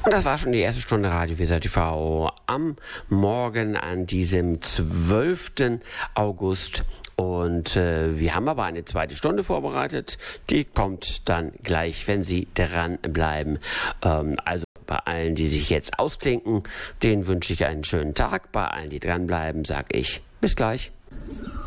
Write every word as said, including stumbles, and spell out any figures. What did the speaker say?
Und das war schon die erste Stunde Radio Weser T V am Morgen an diesem zwölften August. Und äh, wir haben aber eine zweite Stunde vorbereitet. Die kommt dann gleich, wenn Sie dranbleiben. Ähm, also bei allen, die sich jetzt ausklinken, denen wünsche ich einen schönen Tag. Bei allen, die dranbleiben, sage ich bis gleich.